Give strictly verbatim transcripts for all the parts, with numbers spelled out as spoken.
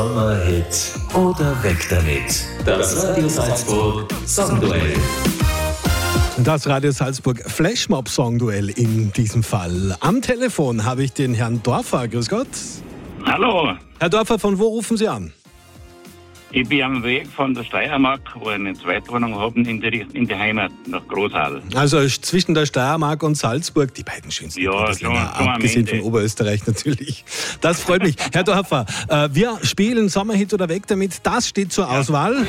Sommerhit oder weg damit. Das Radio Salzburg Songduell. Das Radio Salzburg Flashmob Songduell in diesem Fall. Am Telefon habe ich den Herrn Dorfer. Grüß Gott. Hallo. Herr Dorfer, von wo rufen Sie an? Ich bin am Weg von der Steiermark, wo ich eine Zweitwohnung habe, in die, in die Heimat, nach Großhadl. Also zwischen der Steiermark und Salzburg, die beiden schönsten Ja, Bundesländer, schon- schon am abgesehen Ende. von Oberösterreich natürlich. Das freut mich. Herr Dorfer, äh, wir spielen Sommerhit oder weg damit. Das steht zur Auswahl.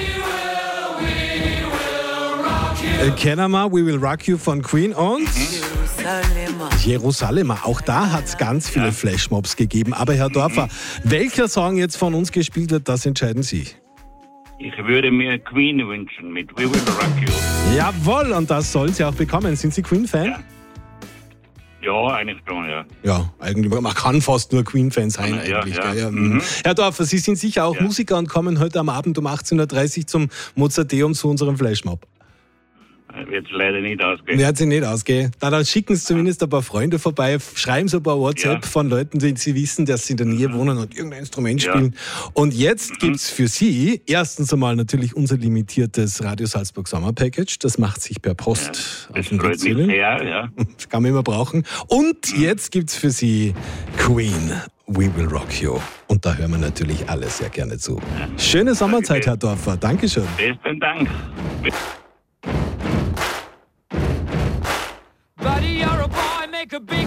Äh, kennen wir We Will Rock You von Queen und Jerusalemer. Auch da hat es ganz viele Flashmobs gegeben. Aber Herr Dorfer, welcher Song jetzt von uns gespielt wird, das entscheiden Sie. Ich würde mir Queen wünschen mit We Will Rock You. Jawohl, und das sollen Sie auch bekommen. Sind Sie Queen-Fan? Ja. Ja, eigentlich schon, ja. Ja, eigentlich. Man kann fast nur Queen-Fan sein, Ja, eigentlich. ja. gell, ja. Mhm. Herr Dorfer, Sie sind sicher auch Ja. Musiker und kommen heute am Abend um achtzehn Uhr dreißig zum Mozarteum zu unserem Flashmob. Wird leider nicht ausgehen. Wird Sie nicht ausgehen. Na, dann schicken Sie zumindest ein paar Freunde vorbei, schreiben Sie ein paar WhatsApp Ja. von Leuten, die Sie wissen, dass sie in der Nähe wohnen und irgendein Instrument Ja. spielen. Und jetzt gibt's für Sie erstens einmal natürlich unser limitiertes Radio Salzburg Sommer Package. Das macht sich per Post Das auf den Weg freut zu mich Ihnen. sehr, ja. Das kann man immer brauchen. Und jetzt gibt's für Sie Queen, We Will Rock You. Und da hören wir natürlich alle sehr gerne zu. Schöne Sommerzeit, Herr Dorfer. Dankeschön. Besten Dank. Buddy, you're a boy, make a big